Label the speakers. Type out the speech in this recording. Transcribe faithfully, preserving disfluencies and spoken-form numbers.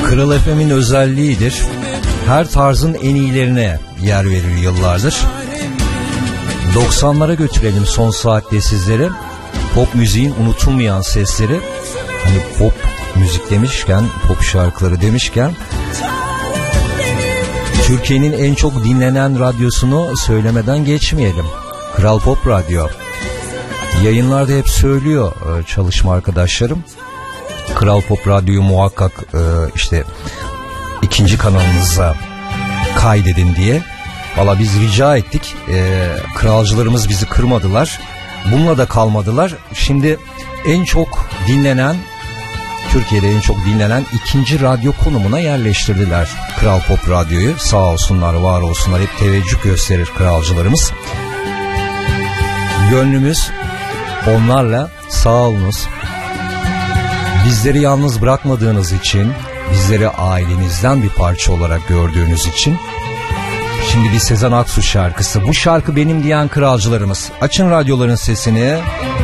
Speaker 1: Kral F M'in özelliğidir. Her tarzın en iyilerine yer verir yıllardır. doksanlara götürelim son saatte sizlere. Pop müziğin unutulmayan sesleri. Hani pop müzik demişken, pop şarkıları demişken, Türkiye'nin en çok dinlenen radyosunu söylemeden geçmeyelim. Kral Pop Radyo. Yayınlarda hep söylüyor çalışma arkadaşlarım. Kral Pop Radyo'yu muhakkak işte ikinci kanalınıza kaydedin diye. Valla biz rica ettik. Kralcılarımız bizi kırmadılar. Bununla da kalmadılar. Şimdi en çok dinlenen, Türkiye'de en çok dinlenen ikinci radyo konumuna yerleştirdiler Kral Pop Radyo'yu. Sağ olsunlar, var olsunlar, hep teveccüh gösterir kralcılarımız. Gönlümüz onlarla, sağ olunuz. Bizleri yalnız bırakmadığınız için, bizleri ailenizden bir parça olarak gördüğünüz için. Şimdi bir Sezen Aksu şarkısı. Bu şarkı benim diyen kralcılarımız. Açın radyoların sesini.